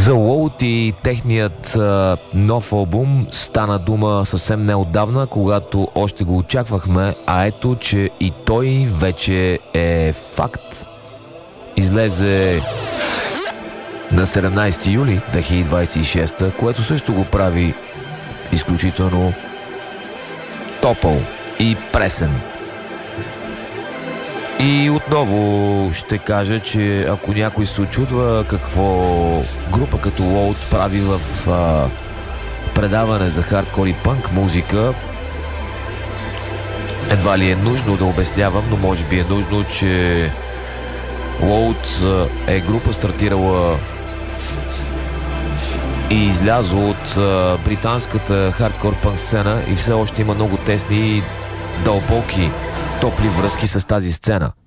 За Load и техният нов албум стана дума съвсем неотдавна, когато още го очаквахме, а ето, че и той вече е факт. Излезе на 17 юли 2026, което също го прави изключително топъл и пресен. И отново ще кажа, че ако някой се очудва какво група като Load прави в предаване за хардкор и пънк музика, едва ли е нужно да обяснявам, но може би е нужно, че Load е група стартирала и излязла от британската хардкор пънк сцена и все още има много тесни и дълбоки топли връзки с тази сцена.